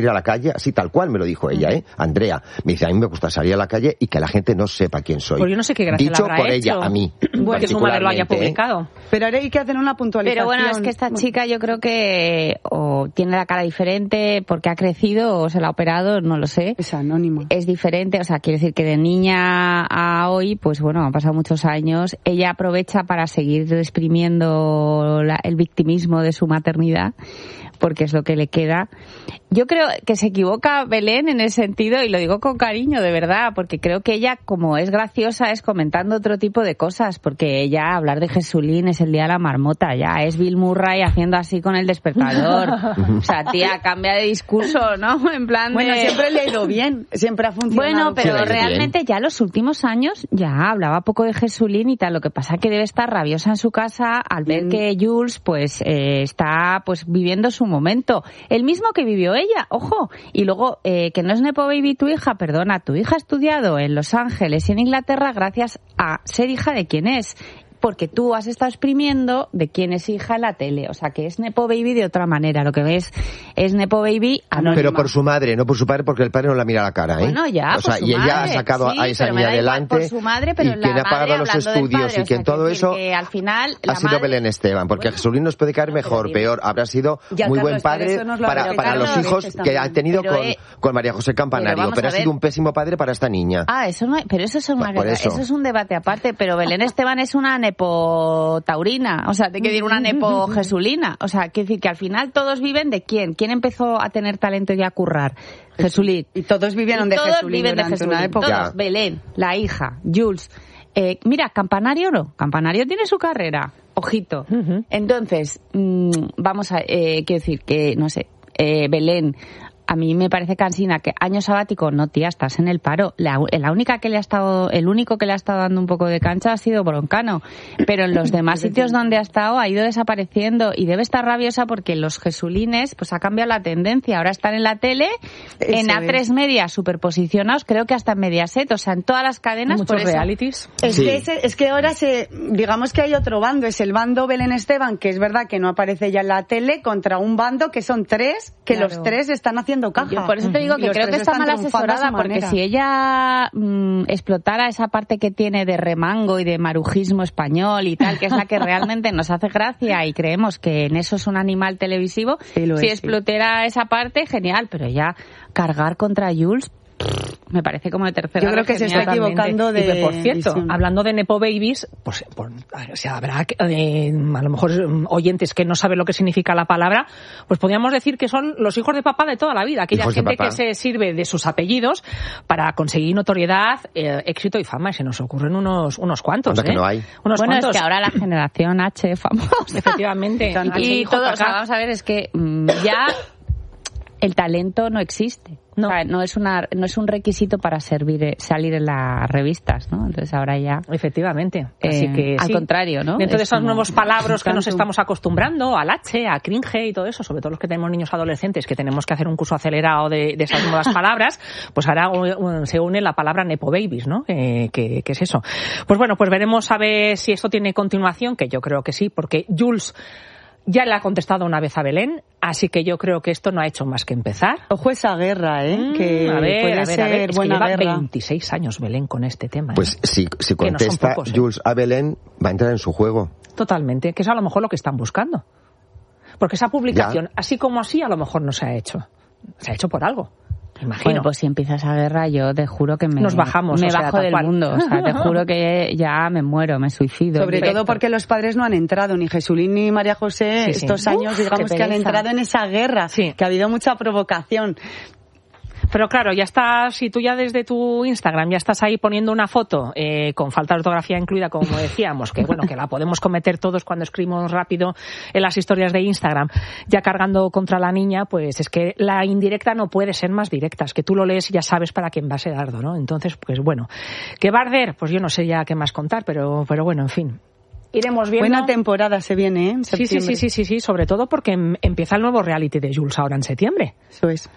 ir a la calle, así tal cual me lo dijo ella, Andrea, me dice, a mí me gusta salir a la calle y que la gente no sepa quién soy. Pues yo no sé qué gracia dicho le habrá por hecho. ella, a mí. Bueno, que su madre lo haya publicado. Pero ahora hay que hacer una puntualización. Pero bueno, es que esta chica yo creo que o tiene la cara diferente porque ha crecido o se la ha operado, no lo sé. Es anónima. Es diferente, o sea, quiere decir que de niña a hoy, pues bueno, han pasado muchos años. Ella aprovecha para seguir exprimiendo el victimismo de su maternidad, porque es lo que le queda. Yo creo que se equivoca Belén en ese sentido, y lo digo con cariño, de verdad, porque creo que ella, como es graciosa, es comentando otro tipo de cosas, porque ella, hablar de Jesulín es el día de la marmota, ya es Bill Murray haciendo así con el despertador. O sea, tía, cambia de discurso, ¿no? En plan Bueno, de... siempre le ha ido bien, siempre ha funcionado. Bueno, pero Sí, realmente ya los últimos años ya hablaba poco de Jesulín y tal. Lo que pasa que debe estar rabiosa en su casa al ver que Jules pues está pues viviendo su momento. El mismo que vivió ella, ojo. Y luego, que no es Nepo Baby tu hija, perdona, tu hija ha estudiado en Los Ángeles y en Inglaterra gracias a ser hija de quien es. Porque tú has estado exprimiendo de quién es hija en la tele. O sea, que es Nepo Baby de otra manera. Lo que ves es Nepo Baby anónima. Pero por su madre, no por su padre, porque el padre no la mira a la cara, ¿eh? Bueno, ya, o sea, por su y ella madre. ha sacado Sí, a esa pero me niña da igual adelante. por su madre, pero y la quien ha pagado madre los hablando del estudios padre, y quien o sea, todo quiero eso decir que al final ha la sido madre... Belén Esteban, porque a Jesulín nos puede caer mejor, peor. Habrá sido Ya, muy Carlos, buen padre pero eso nos lo para explicaron los a hijos veces que también. ha tenido Pero, con María José Campanario, vamos pero a ha sido ver. un pésimo padre para esta niña. Ah, eso no, pero eso es una Por eso. eso es un debate aparte, pero Belén Esteban es una nepo taurina, o sea, te quiero decir una nepo jesulina, o sea, quiero decir que al final todos viven de quién empezó a tener talento y a currar. Jesulín. Y todos vivieron de Todos Jesulín viven de durante Jesulín, una época. todos. Ya. Belén, la hija, Jules. Mira, Campanario no, Campanario tiene su carrera, ojito. Entonces, vamos a, quiero decir que, no sé, Belén, a mí me parece cansina que año sabático, no tía, estás en el paro. El único que le ha estado dando un poco de cancha ha sido Broncano, pero en los demás sitios donde ha estado ha ido desapareciendo y debe estar rabiosa porque los jesulines pues ha cambiado la tendencia. Ahora están en la tele, Eso en A3 es. Media superposicionados, creo que hasta en Mediaset, o sea, en todas las cadenas. Muchos por eso. realities. Es, Sí. que es que ahora digamos que hay otro bando, es el bando Belén Esteban, que es verdad que no aparece ya en la tele, contra un bando que son tres, que Claro. los tres están haciendo caja. Yo por eso te digo Y que los creo que tres está están mal triunfando a su asesorada, porque manera. si ella explotara esa parte que tiene de remango y de marujismo español y tal, que es la que realmente nos hace gracia y creemos que en eso es un animal televisivo, Sí, lo si es, sí. explotara esa parte, genial, pero ya cargar contra Jules me parece como de tercera. Yo creo que se está genial. equivocando Y que, por cierto, visión. hablando de Nepo Babies, pues o sea, habrá a lo mejor oyentes que no saben lo que significa la palabra, pues podríamos decir que son los hijos de papá de toda la vida, aquella Hijos de gente papá. que se sirve de sus apellidos para conseguir notoriedad, éxito y fama, y se nos ocurren unos cuantos. Anda que no hay. Unos Bueno, cuantos. es que ahora la generación H famosa. Efectivamente. Y todo, o sea, vamos a ver, es que ya el talento no existe. No. O sea, no es un requisito para salir en las revistas, ¿no? Entonces ahora ya Efectivamente. Así que al sí. contrario, ¿no? Dentro de Es esos como nuevos palabras que nos tanto. estamos acostumbrando, al H, a cringe y todo eso, sobre todo los que tenemos niños adolescentes, que tenemos que hacer un curso acelerado de esas nuevas palabras, pues ahora se une la palabra Nepo Babies, ¿no? Que es eso. Pues bueno, pues veremos a ver si esto tiene continuación, que yo creo que sí, porque Jules ya le ha contestado una vez a Belén, así que yo creo que esto no ha hecho más que empezar. Ojo esa guerra, que a ver, puede a ver, ser es buena que lleva guerra. 26 años Belén con este tema. Pues si Que no son contesta pocos, Jules a Belén, va a entrar en su juego. Totalmente, que es a lo mejor lo que están buscando. Porque esa publicación, así como así, a lo mejor no se ha hecho. Se ha hecho por algo, imagino. Bueno, pues si empieza esa guerra, yo te juro que Nos bajamos, me o sea, bajo tal del cual. mundo. O sea, te juro que ya me muero, me suicido. Sobre todo porque los padres no han entrado, ni Jesulín ni María José, Sí, sí. estos años, digamos, qué que han pereza. entrado en esa guerra, Sí. que ha habido mucha provocación. Pero claro, ya estás, si tú ya desde tu Instagram ya estás ahí poniendo una foto con falta de ortografía incluida, como decíamos, que bueno, que la podemos cometer todos cuando escribimos rápido en las historias de Instagram, ya cargando contra la niña, pues es que la indirecta no puede ser más directa, es que tú lo lees y ya sabes para quién va ese dardo, ¿no? Entonces, pues bueno, ¿qué va a arder? Pues yo no sé ya qué más contar, pero bueno, en fin. Iremos viendo. Buena temporada se viene, ¿eh? En Sí, septiembre. sobre todo porque empieza el nuevo reality de Jules ahora en septiembre. Eso es.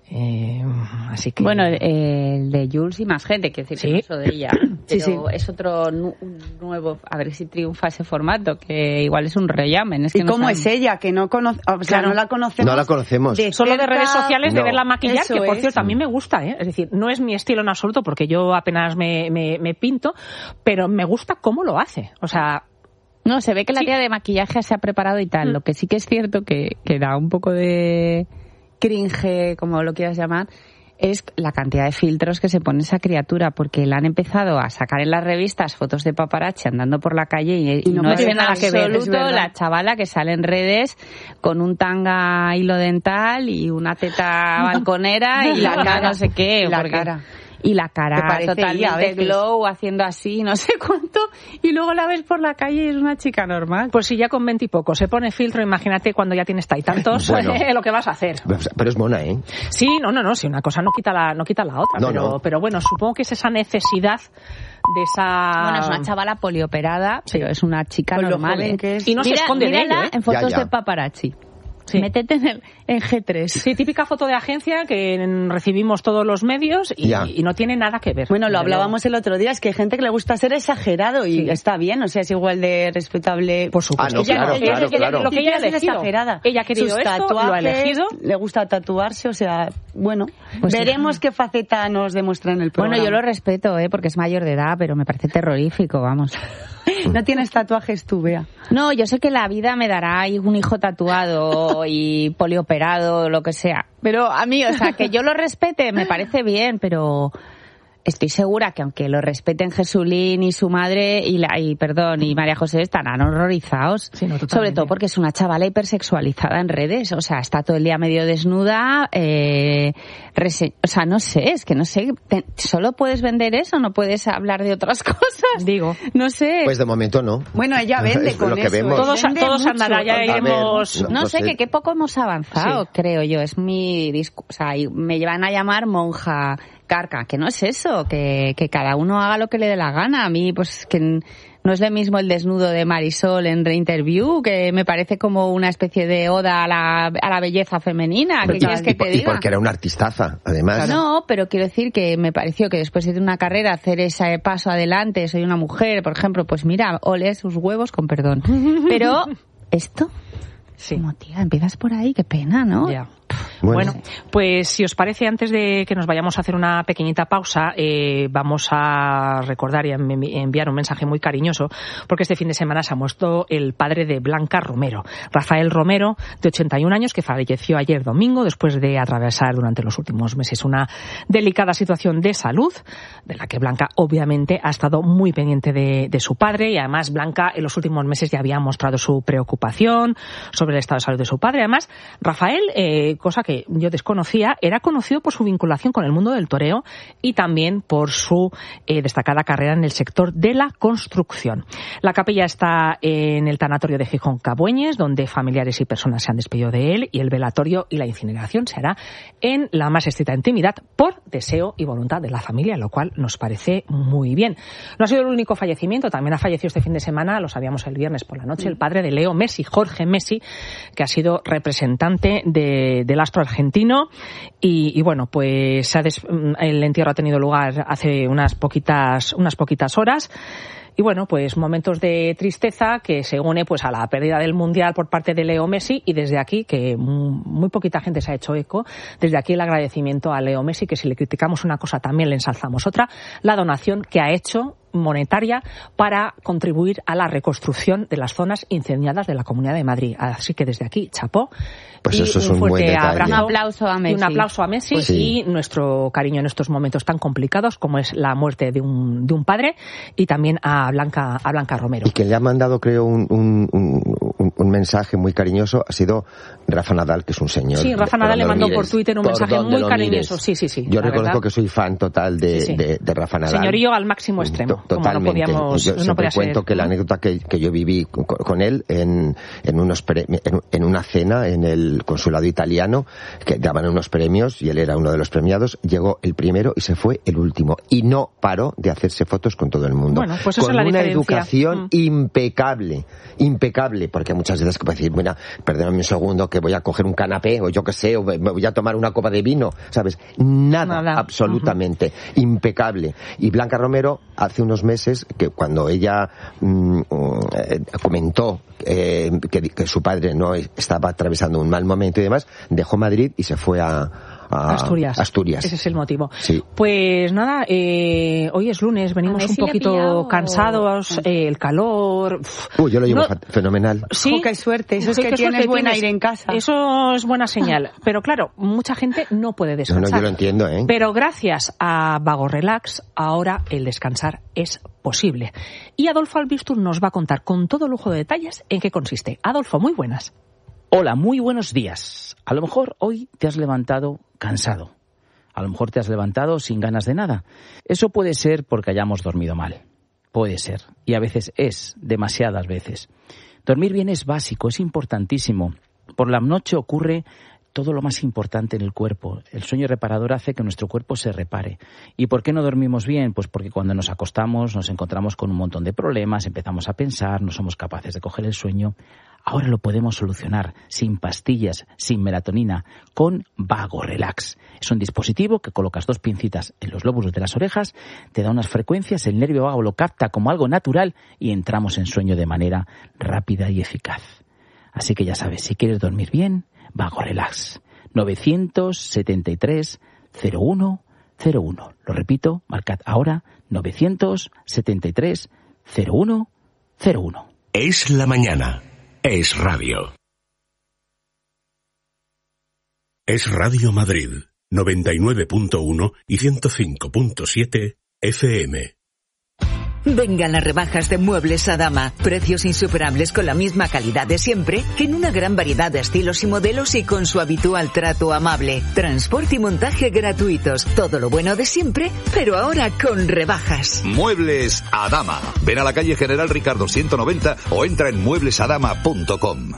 Así que... Bueno, el de Jules y más gente, quiero decir, que no es de ella. Pero Sí. es otro nuevo, a ver si triunfa ese formato, que igual es un rellamen. Es que ¿Y no cómo sabemos. es ella? Que no conoce, o sea, Claro. no la conocemos. No la conocemos. Solo de cerca. redes sociales, de No. verla maquillar, Eso que por es. cierto a mí me gusta, ¿eh? Es decir, no es mi estilo en absoluto porque yo apenas me pinto, pero me gusta cómo lo hace. O sea, No, se ve que la Sí. tía de maquillaje se ha preparado y tal. Lo que sí que es cierto que da un poco de cringe, como lo quieras llamar, es la cantidad de filtros que se pone esa criatura, porque la han empezado a sacar en las revistas fotos de paparazzi andando por la calle y no es tiene en nada que ver, es absoluto verdad. la chavala que sale en redes con un tanga hilo dental y una teta balconera y La una cara. no sé qué. Y la porque- cara. Y la Te cara parece ella a totalmente veces. glow, haciendo así, no sé cuánto, y luego la ves por la calle y es una chica normal. pues si ya con 20 y poco se pone filtro, imagínate cuando ya tienes tantos, Bueno. lo que vas a hacer. Pero es mona, ¿eh? Sí, no, si una cosa no quita la otra, No, pero, no. pero bueno, supongo que es esa necesidad de esa... Bueno, es una chavala polioperada, Sí. pero es una chica Con lo normal, joven ¿eh? que es. Y no se esconde de mírala ello, ¿eh? en fotos Ya. de paparazzi. Sí. Métete en G3. Sí, típica foto de agencia que recibimos todos los medios Ya. y no tiene nada que ver. Bueno, lo Desde hablábamos el otro día, es que hay gente que le gusta ser exagerado y Sí. está bien, o sea, es igual de respetable. Por supuesto. Ah, no, claro, ella claro, quiere- claro. Lo que ella ha quiere ser elegido. exagerada. Ella ha querido Sus esto, lo ha tatuajes, elegido. le gusta tatuarse, o sea, bueno, Pues veremos qué faceta nos demuestra en el programa. Bueno, yo lo respeto, porque es mayor de edad, pero me parece terrorífico, vamos. No tienes tatuajes tú, Bea. No, yo sé que la vida me dará un hijo tatuado y polioperado, lo que sea. Pero a mí, o sea, que yo lo respete me parece bien, pero estoy segura que aunque lo respeten Jesulín y su madre y María José estarán horrorizados. Sí, no, totalmente. Sobre todo porque es una chavala hipersexualizada en redes. O sea, está todo el día medio desnuda. O sea, no sé, es que no sé. ¿Solo puedes vender eso? ¿No puedes hablar de otras cosas? Digo. No sé. Pues de momento no. Bueno, ella vende Es con lo que eso. vemos. Todos Vende andará, ya mucho. iremos... No, No no sé, sé. que qué poco hemos avanzado, Sí. creo yo. Es mi o sea, y me llevan a llamar monja carca, que no es eso, que cada uno haga lo que le dé la gana. A mí, pues, que no es lo mismo el desnudo de Marisol en Reinterview, que me parece como una especie de oda a la belleza femenina. ¿Qué quieres que te Y diga? porque era una artistaza, además. No, pero quiero decir que me pareció que después de una carrera hacer ese paso adelante, soy una mujer, por ejemplo, pues mira, ole sus huevos, con perdón. Pero esto, Sí. como tía, empiezas por ahí, qué pena, ¿no? Ya. Bueno, pues si os parece, antes de que nos vayamos a hacer una pequeñita pausa, vamos a recordar y a enviar un mensaje muy cariñoso, porque este fin de semana se ha muerto el padre de Blanca Romero, Rafael Romero, de 81 años, que falleció ayer domingo después de atravesar durante los últimos meses una delicada situación de salud, de la que Blanca obviamente ha estado muy pendiente de su padre, y además Blanca en los últimos meses ya había mostrado su preocupación sobre el estado de salud de su padre. Además, Rafael, cosa que yo desconocía, era conocido por su vinculación con el mundo del toreo y también por su destacada carrera en el sector de la construcción. La capilla está en el tanatorio de Gijón Cabueñes, donde familiares y personas se han despedido de él, y el velatorio y la incineración se hará en la más estricta intimidad por deseo y voluntad de la familia, lo cual nos parece muy bien. No ha sido el único fallecimiento, también ha fallecido este fin de semana, lo sabíamos el viernes por la noche, el padre de Leo Messi, Jorge Messi, que ha sido representante del astro argentino, y bueno, pues el entierro ha tenido lugar hace unas poquitas horas. Y bueno, pues momentos de tristeza que se une pues a la pérdida del Mundial por parte de Leo Messi, y desde aquí, que muy poquita gente se ha hecho eco, desde aquí el agradecimiento a Leo Messi, que si le criticamos una cosa también le ensalzamos otra, la donación que ha hecho monetaria para contribuir a la reconstrucción de las zonas incendiadas de la Comunidad de Madrid. Así que desde aquí, chapó. Pues y eso es un un fuerte buen detalle. abrazo. Un aplauso a Messi. Y un aplauso a Messi, Pues sí. y nuestro cariño en estos momentos tan complicados como es la muerte de un padre, y también a Blanca Romero. Y quien le ha mandado, creo, un mensaje muy cariñoso ha sido Rafa Nadal, que es un señor. Sí, Rafa por Nadal donde le lo mandó mires. por Twitter un Por mensaje donde muy lo cariñoso. mires. Sí. Yo la reconozco verdad. que soy fan total de Rafa Nadal. Señorío al máximo extremo. Totalmente. Como no podíamos, Yo no siempre podía ser. cuento que la anécdota que yo viví con él en una cena en el consulado italiano, que daban unos premios y él era uno de los premiados, llegó el primero y se fue el último, y no paró de hacerse fotos con todo el mundo. Bueno, pues eso con es la una diferencia. educación impecable, porque muchas veces que puede decir, bueno, perdóname un segundo que voy a coger un canapé o yo qué sé, o me voy a tomar una copa de vino, ¿sabes? Nada. Absolutamente. Impecable. Y Blanca Romero, hace unos meses, que cuando ella comentó que su padre no estaba atravesando un mal momento y demás, dejó Madrid y se fue a Asturias. Ese es el motivo. Sí. Pues nada, hoy es lunes, venimos un poquito cansados, el calor. Yo lo llevo fenomenal. Sí, qué suerte. Eso es que tienes buen aire en casa. Eso es buena señal. Pero claro, mucha gente no puede descansar. No, yo lo entiendo, ¿eh? Pero gracias a Vago Relax, ahora el descansar es posible. Y Adolfo Albistur nos va a contar con todo lujo de detalles en qué consiste. Adolfo, muy buenas. Hola, muy buenos días. A lo mejor hoy te has levantado cansado. A lo mejor te has levantado sin ganas de nada. Eso puede ser porque hayamos dormido mal. Puede ser. Y a veces demasiadas veces. Dormir bien es básico, es importantísimo. Por la noche ocurre todo lo más importante en el cuerpo. El sueño reparador hace que nuestro cuerpo se repare. ¿Y por qué no dormimos bien? Pues porque cuando nos acostamos nos encontramos con un montón de problemas, empezamos a pensar, no somos capaces de coger el sueño. Ahora lo podemos solucionar sin pastillas, sin melatonina, con Vago Relax. Es un dispositivo que colocas 2 pincitas en los lóbulos de las orejas, te da unas frecuencias, el nervio vago lo capta como algo natural y entramos en sueño de manera rápida y eficaz. Así que ya sabes, si quieres dormir bien, Vago Relax. 973 01 01. Lo repito, marcad ahora 973 01 01. Es la mañana. Es radio. Es Radio Madrid, 99.1 y 105.7 FM. Vengan las rebajas de Muebles Adama. Precios insuperables con la misma calidad de siempre, en una gran variedad de estilos y modelos y con su habitual trato amable. Transporte y montaje gratuitos. Todo lo bueno de siempre, pero ahora con rebajas. Muebles Adama. Ven a la calle General Ricardo 190 o entra en mueblesadama.com.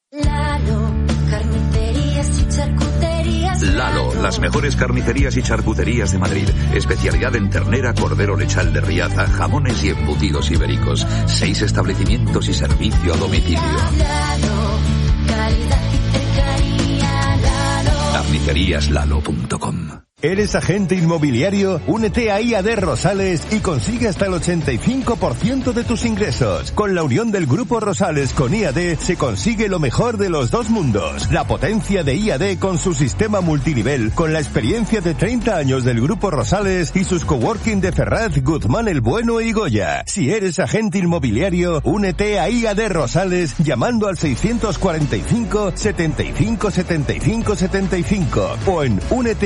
Lalo, las mejores carnicerías y charcuterías de Madrid. Especialidad en ternera, cordero lechal de Riaza, jamones y embutidos ibéricos. 6 establecimientos y servicio a domicilio. Carniceríaslalo.com. ¿Eres agente inmobiliario? Únete a IAD Rosales y consigue hasta el 85% de tus ingresos. Con la unión del Grupo Rosales con IAD se consigue lo mejor de los dos mundos. La potencia de IAD con su sistema multinivel, con la experiencia de 30 años del Grupo Rosales y sus coworking de Ferraz, Guzmán el Bueno y Goya. Si eres agente inmobiliario, únete a IAD Rosales llamando al 645 75 75 75 o en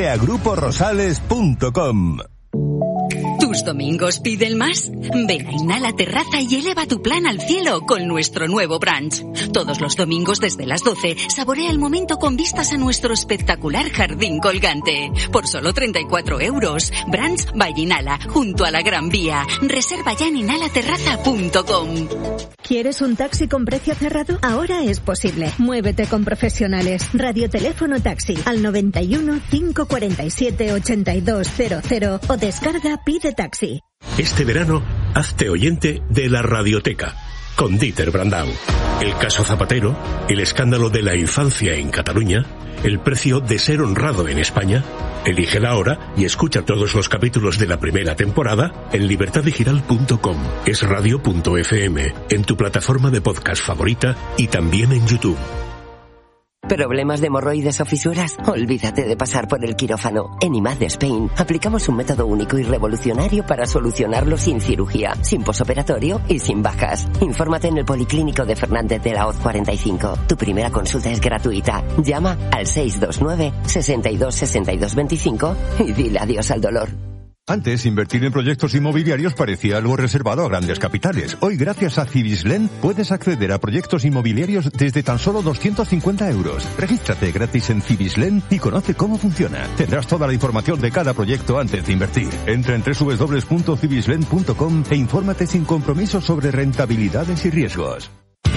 úneteagruporosales.com. ¿Tus domingos piden más? Ven a Inhala Terraza y eleva tu plan al cielo con nuestro nuevo brunch. Todos los domingos desde las 12, saborea el momento con vistas a nuestro espectacular jardín colgante. Por solo 34 €. Brunch by Inhala, junto a la Gran Vía. Reserva ya en inhalaterraza.com. ¿Quieres un taxi con precio cerrado? Ahora es posible. Muévete con profesionales. Radioteléfono taxi al 91 547 8200 o descarga Pide Taxi. Este verano, hazte oyente de la Radioteca, con Dieter Brandau. El caso Zapatero, el escándalo de la infancia en Cataluña, el precio de ser honrado en España. Elige la hora y escucha todos los capítulos de la primera temporada en libertadigital.com, esradio.fm, en tu plataforma de podcast favorita y también en YouTube. ¿Problemas de hemorroides o fisuras? Olvídate de pasar por el quirófano. En IMAD Spain aplicamos un método único y revolucionario para solucionarlo sin cirugía, sin posoperatorio y sin bajas. Infórmate en el Policlínico de Fernández de la Hoz 45. Tu primera consulta es gratuita. Llama al 629 62 62 25 y dile adiós al dolor. Antes, invertir en proyectos inmobiliarios parecía algo reservado a grandes capitales. Hoy, gracias a Cibislen, puedes acceder a proyectos inmobiliarios desde tan solo 250 €. Regístrate gratis en Cibislen y conoce cómo funciona. Tendrás toda la información de cada proyecto antes de invertir. Entra en www.cibislen.com e infórmate sin compromiso sobre rentabilidades y riesgos.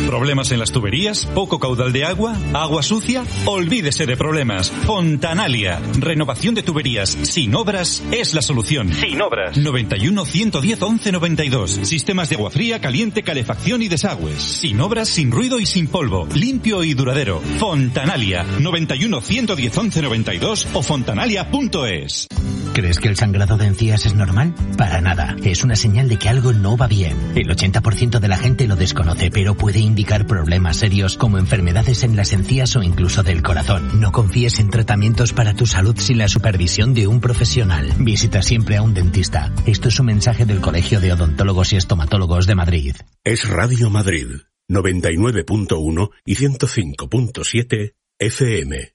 ¿Problemas en las tuberías? ¿Poco caudal de agua? ¿Agua sucia? Olvídese de problemas. Fontanalia. Renovación de tuberías sin obras es la solución. Sin obras. 91 110 11 92. Sistemas de agua fría, caliente, calefacción y desagües. Sin obras, sin ruido y sin polvo. Limpio y duradero. Fontanalia. 91 110 11 92 o fontanalia.es. ¿Crees que el sangrado de encías es normal? Para nada. Es una señal de que algo no va bien. El 80% de la gente lo desconoce, pero puede indicar problemas serios como enfermedades en las encías o incluso del corazón. No confíes en tratamientos para tu salud sin la supervisión de un profesional. Visita siempre a un dentista. Esto es un mensaje del Colegio de Odontólogos y Estomatólogos de Madrid. Es Radio Madrid, 99.1 y 105.7 FM.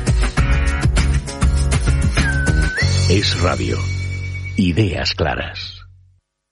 Es radio. Ideas claras.